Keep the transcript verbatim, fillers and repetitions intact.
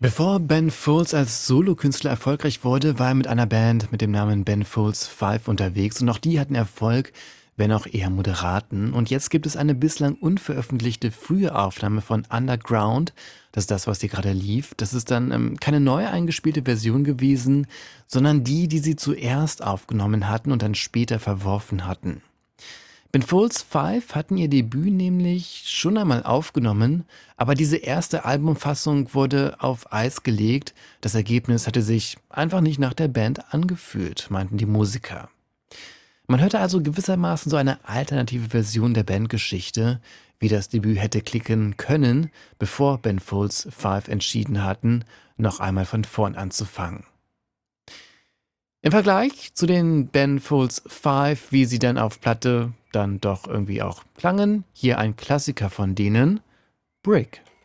Bevor Ben Folds als Solokünstler erfolgreich wurde, war er mit einer Band mit dem Namen Ben Folds Five unterwegs und auch die hatten Erfolg, wenn auch eher moderaten. Und jetzt gibt es eine bislang unveröffentlichte frühe Aufnahme von Underground. Das ist das, was hier gerade lief. Das ist dann ähm, keine neu eingespielte Version gewesen, sondern die, die sie zuerst aufgenommen hatten und dann später verworfen hatten. Ben Folds Five hatten ihr Debüt nämlich schon einmal aufgenommen, aber diese erste Albumfassung wurde auf Eis gelegt. Das Ergebnis hatte sich einfach nicht nach der Band angefühlt, meinten die Musiker. Man hörte also gewissermaßen so eine alternative Version der Bandgeschichte, wie das Debüt hätte klicken können, bevor Ben Folds Five entschieden hatten, noch einmal von vorn anzufangen. Im Vergleich zu den Ben Folds Five, wie sie dann auf Platte dann doch irgendwie auch klangen, hier ein Klassiker von denen, Brick.